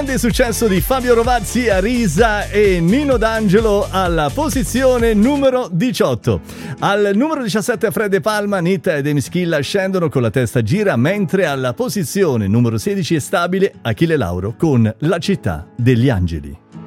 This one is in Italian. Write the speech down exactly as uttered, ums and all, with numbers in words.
Grande successo di Fabio Rovazzi, Arisa e Nino D'Angelo alla posizione numero diciotto. Al numero diciassette Fred De Palma, Nita ed Emischilla scendono con La testa gira, mentre alla posizione numero sedici è stabile Achille Lauro con La città degli angeli.